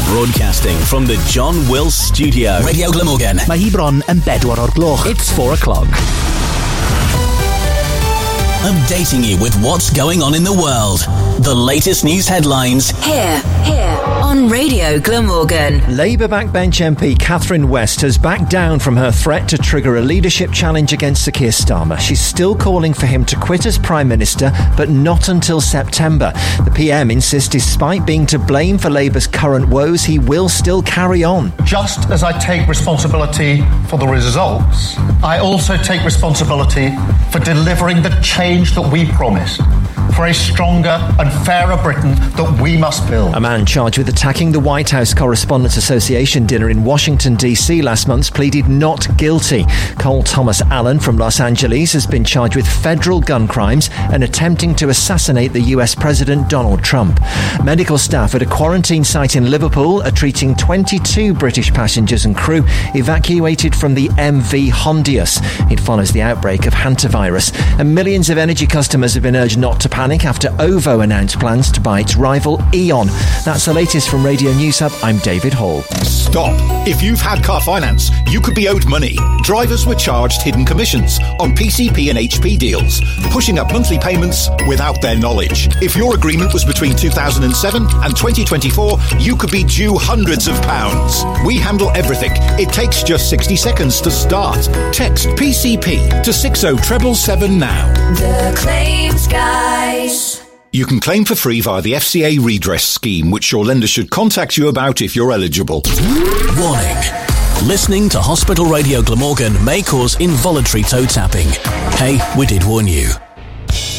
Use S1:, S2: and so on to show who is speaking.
S1: Broadcasting from the John Wills Studio. Radio Glamorgan.
S2: Mae hi bron yn 4 o'r gloch.
S1: It's 4 o'clock. Updating you with what's going on in the world. The latest news headlines.
S3: Here, on Radio Glamorgan.
S4: Labour backbench MP Catherine West has backed down from her threat to trigger a leadership challenge against Sir Keir Starmer. She's still calling for him to quit as Prime Minister, but not until September. The PM insists despite being to blame for Labour's current woes, he will still carry on.
S5: Just as I take responsibility for the results, I also take responsibility for delivering the change that we promised, for a stronger and fairer Britain that we must build.
S4: A man charged with attacking the White House Correspondents Association dinner in Washington, D.C. last month pleaded not guilty. Cole Thomas Allen from Los Angeles has been charged with federal gun crimes and attempting to assassinate the US President Donald Trump. Medical staff at a quarantine site in Liverpool are treating 22 British passengers and crew evacuated from the MV Hondius. It follows the outbreak of hantavirus, and millions of energy customers have been urged not to panic after OVO announced plans to buy its rival E.ON. That's the latest from Radio News Hub. I'm David Hall.
S6: Stop. If you've had car finance, you could be owed money. Drivers were charged hidden commissions on PCP and HP deals, pushing up monthly payments without their knowledge. If your agreement was between 2007 and 2024, you could be due hundreds of pounds. We handle everything. It takes just 60 seconds to start. Text PCP to 60777 now.
S3: The Claims Guys.
S6: You can claim for free via the FCA redress scheme, which your lender should contact you about if you're eligible.
S1: Warning. Listening to Hospital Radio Glamorgan may cause involuntary toe tapping. Hey, we did warn you.